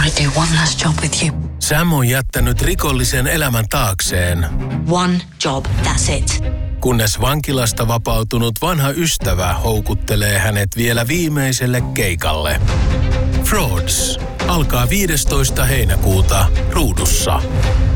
I do one last job with you. Sam on jättänyt rikollisen elämän taakseen. One job, that's it. Kunnes vankilasta vapautunut vanha ystävä houkuttelee hänet vielä viimeiselle keikalle. Frauds alkaa 15. heinäkuuta Ruudussa.